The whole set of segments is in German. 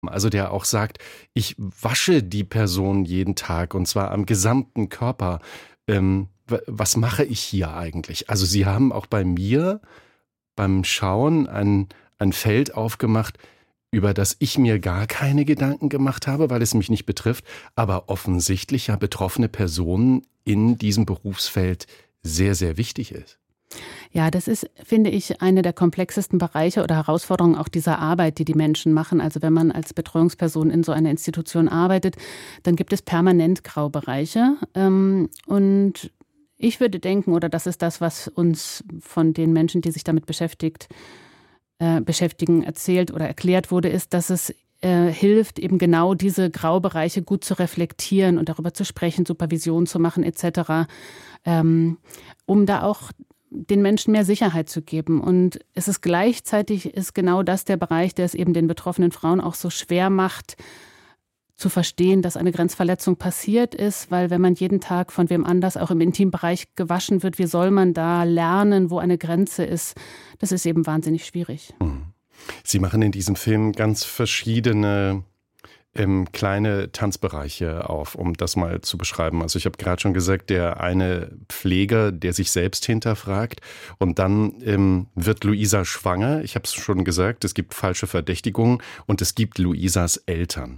Also der auch sagt, ich wasche die Person jeden Tag und zwar am gesamten Körper. Was mache ich hier eigentlich? Also Sie haben auch bei mir beim Schauen ein Feld aufgemacht, über das ich mir gar keine Gedanken gemacht habe, weil es mich nicht betrifft, aber offensichtlich ja betroffene Personen in diesem Berufsfeld sehr, sehr wichtig ist. Ja, das ist, finde ich, eine der komplexesten Bereiche oder Herausforderungen auch dieser Arbeit, die die Menschen machen. Also wenn man als Betreuungsperson in so einer Institution arbeitet, dann gibt es permanent Graubereiche. Und ich würde denken, oder das ist das, was uns von den Menschen, die sich damit beschäftigen, erzählt oder erklärt wurde, ist, dass es hilft, eben genau diese Graubereiche gut zu reflektieren und darüber zu sprechen, Supervision zu machen etc., um da auch den Menschen mehr Sicherheit zu geben. Und es ist gleichzeitig genau das der Bereich, der es eben den betroffenen Frauen auch so schwer macht, zu verstehen, dass eine Grenzverletzung passiert ist, weil wenn man jeden Tag von wem anders auch im Intimbereich gewaschen wird, wie soll man da lernen, wo eine Grenze ist? Das ist eben wahnsinnig schwierig. Sie machen in diesem Film ganz verschiedene kleine Tanzbereiche auf, um das mal zu beschreiben. Also ich habe gerade schon gesagt, der eine Pfleger, der sich selbst hinterfragt und dann wird Luisa schwanger. Ich habe es schon gesagt, es gibt falsche Verdächtigungen und es gibt Luisas Eltern.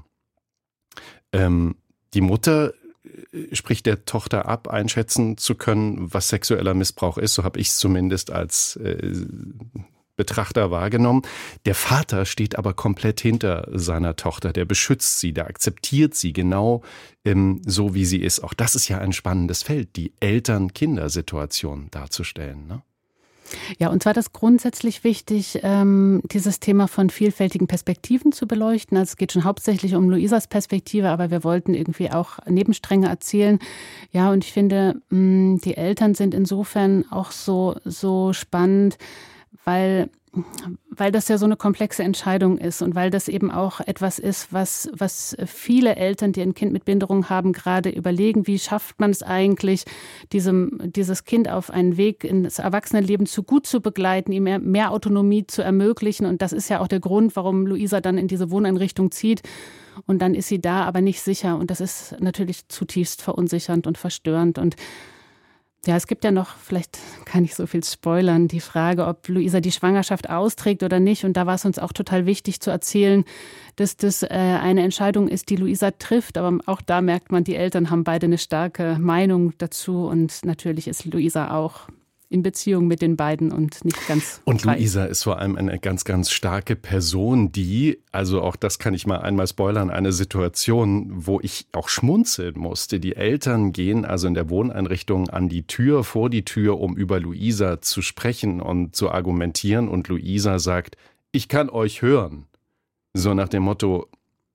Die Mutter spricht der Tochter ab, einschätzen zu können, was sexueller Missbrauch ist. So habe ich es zumindest als Betrachter wahrgenommen. Der Vater steht aber komplett hinter seiner Tochter. Der beschützt sie, der akzeptiert sie genau so, wie sie ist. Auch das ist ja ein spannendes Feld, die Eltern-Kinder-Situation darzustellen, ne? Ja, und zwar ist grundsätzlich wichtig, dieses Thema von vielfältigen Perspektiven zu beleuchten. Also es geht schon hauptsächlich um Luisas Perspektive, aber wir wollten irgendwie auch Nebenstränge erzählen. Ja, und ich finde, die Eltern sind insofern auch so spannend, weil das ja so eine komplexe Entscheidung ist und weil das eben auch etwas ist, was viele Eltern, die ein Kind mit Behinderung haben, gerade überlegen, wie schafft man es eigentlich, dieses Kind auf einen Weg ins Erwachsenenleben zu gut zu begleiten, ihm mehr Autonomie zu ermöglichen. Und das ist ja auch der Grund, warum Luisa dann in diese Wohneinrichtung zieht. Und dann ist sie da, aber nicht sicher. Und das ist natürlich zutiefst verunsichernd und verstörend. Und ja, es gibt ja noch, vielleicht kann ich so viel spoilern, die Frage, ob Luisa die Schwangerschaft austrägt oder nicht. Und da war es uns auch total wichtig zu erzählen, dass das eine Entscheidung ist, die Luisa trifft. Aber auch da merkt man, die Eltern haben beide eine starke Meinung dazu. Und natürlich ist Luisa auch in Beziehung mit den beiden und nicht ganz Und frei. Luisa ist vor allem eine ganz, ganz starke Person, die, also auch das kann ich mal einmal spoilern, eine Situation, wo ich auch schmunzeln musste. Die Eltern gehen also in der Wohneinrichtung an die Tür, vor die Tür, um über Luisa zu sprechen und zu argumentieren. Und Luisa sagt, ich kann euch hören. So nach dem Motto,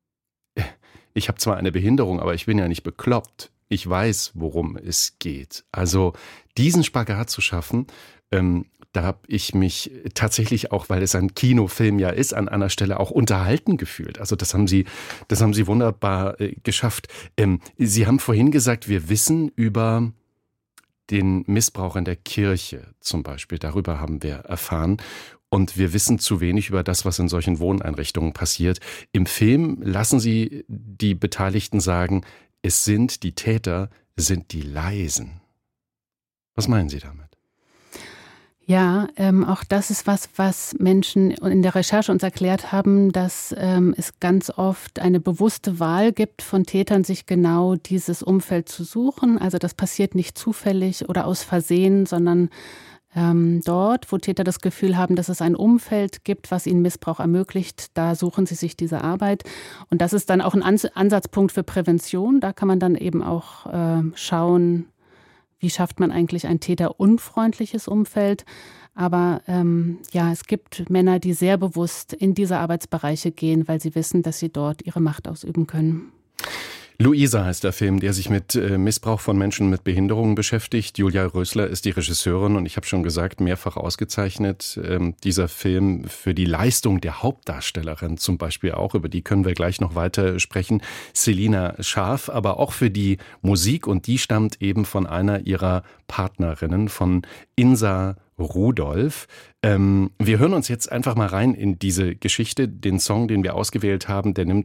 ich habe zwar eine Behinderung, aber ich bin ja nicht bekloppt. Ich weiß, worum es geht. Also diesen Spagat zu schaffen, da habe ich mich tatsächlich auch, weil es ein Kinofilm ja ist, an einer Stelle auch unterhalten gefühlt. Also das haben Sie wunderbar geschafft. Sie haben vorhin gesagt, wir wissen über den Missbrauch in der Kirche zum Beispiel. Darüber haben wir erfahren. Und wir wissen zu wenig über das, was in solchen Wohneinrichtungen passiert. Im Film lassen Sie die Beteiligten sagen, die Täter sind die Leisen. Was meinen Sie damit? Ja, auch das ist was Menschen in der Recherche uns erklärt haben, dass es ganz oft eine bewusste Wahl gibt von Tätern, sich genau dieses Umfeld zu suchen. Also das passiert nicht zufällig oder aus Versehen, sondern dort, wo Täter das Gefühl haben, dass es ein Umfeld gibt, was ihnen Missbrauch ermöglicht, da suchen sie sich diese Arbeit. Und das ist dann auch ein Ansatzpunkt für Prävention. Da kann man dann eben auch schauen, wie schafft man eigentlich ein täterunfreundliches Umfeld. Aber es gibt Männer, die sehr bewusst in diese Arbeitsbereiche gehen, weil sie wissen, dass sie dort ihre Macht ausüben können. Luisa heißt der Film, der sich mit Missbrauch von Menschen mit Behinderungen beschäftigt. Julia Rösler ist die Regisseurin und ich habe schon gesagt, mehrfach ausgezeichnet. Dieser Film für die Leistung der Hauptdarstellerin zum Beispiel auch, über die können wir gleich noch weiter sprechen. Selina Scharf, aber auch für die Musik und die stammt eben von einer ihrer Partnerinnen, von Insa Rudolph. Wir hören uns jetzt einfach mal rein in diese Geschichte. Den Song, den wir ausgewählt haben, der nimmt